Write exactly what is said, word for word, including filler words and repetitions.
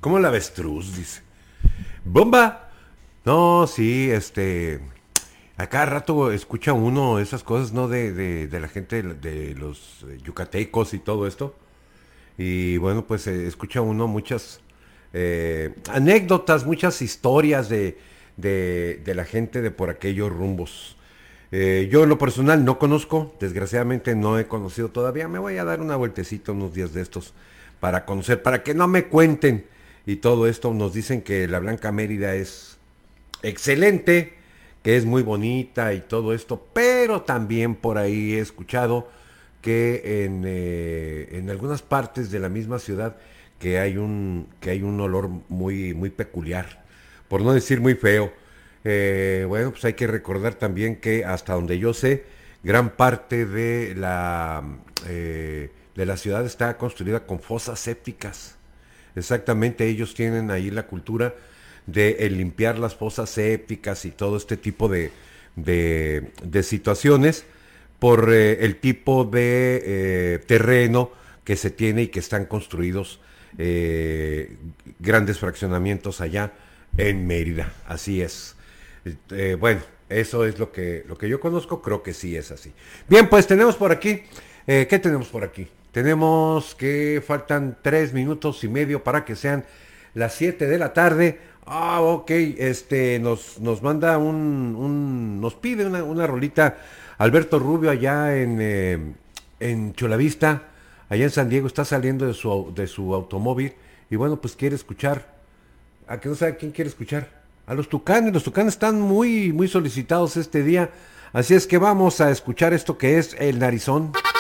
Como el avestruz, dice. ¡Bomba! No, sí, este... A cada rato escucha uno esas cosas, ¿no? De, de, de la gente, de los yucatecos y todo esto. Y bueno, pues eh, escucha uno muchas eh, anécdotas, muchas historias de, de, de la gente de por aquellos rumbos. Eh, yo en lo personal no conozco, desgraciadamente no he conocido todavía. Me voy a dar una vueltecita unos días de estos para conocer, para que no me cuenten. Y todo esto nos dicen que la Blanca Mérida es excelente, que es muy bonita y todo esto, pero también por ahí he escuchado que en, eh, en algunas partes de la misma ciudad que hay un, que hay un olor muy, muy peculiar, por no decir muy feo. Eh, bueno, pues hay que recordar también que hasta donde yo sé, gran parte de la, eh, de la ciudad está construida con fosas sépticas. Exactamente, ellos tienen ahí la cultura de el limpiar las fosas sépticas y todo este tipo de, de, de situaciones por eh, el tipo de eh, terreno que se tiene y que están construidos eh, grandes fraccionamientos allá en Mérida. Así es. Eh, bueno, eso es lo que, lo que yo conozco, creo que sí es así. Bien, pues tenemos por aquí, eh, ¿qué tenemos por aquí? Tenemos que faltan tres minutos y medio para que sean las siete de la tarde. Ah, ok, este, nos, nos manda un, un nos pide una, una rolita Alberto Rubio allá en, eh, en Chulavista, allá en San Diego, está saliendo de su, de su automóvil y bueno, pues quiere escuchar, a que no sabe quién quiere escuchar, a los Tucanes, los Tucanes están muy, muy solicitados este día, así es que vamos a escuchar esto que es El Narizón.